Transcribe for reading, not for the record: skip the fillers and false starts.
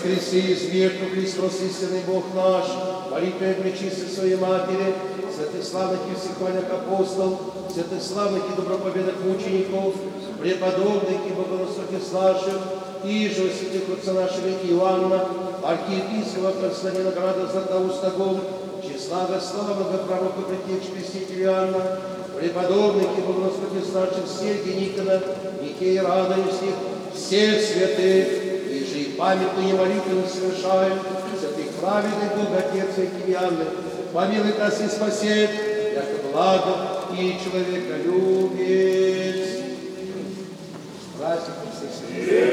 воскреси из мертвых, Христос, истинный Бог наш, молитвой пречистой Своей Матери, святых славных и всехвальных апостол, святых славных и доброповедных мучеников, преподобных и богоносных наших, и же святых отца нашего Иоанна, архиепископа Константина Града Златоустого, честного славного пророка Предтечи Крестителя Иоанна, преподобных и богоносных наших Сергия Никона, Никея Рада и всех святых, и же и памятные молитвы совершаем, святых праведных Бога Отец и Иоанна, помилуй нас и спасет, яко благо и человеколюбец. Праздник всех святых.